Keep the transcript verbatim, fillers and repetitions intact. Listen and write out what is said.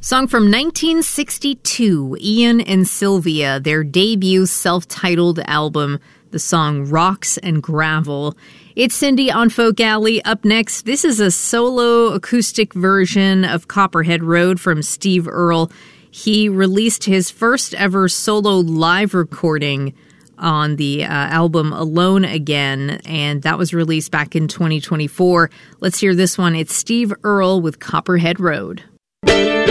Song from nineteen sixty-two, Ian and Sylvia, their debut self-titled album, the song Rocks and Gravel. It's Cindy on Folk Alley. Up next, this is a solo acoustic version of Copperhead Road from Steve Earle. He released his first ever solo live recording on the uh, album Alone Again, and that was released back in twenty twenty-four. Let's hear this one. It's Steve Earle with Copperhead Road.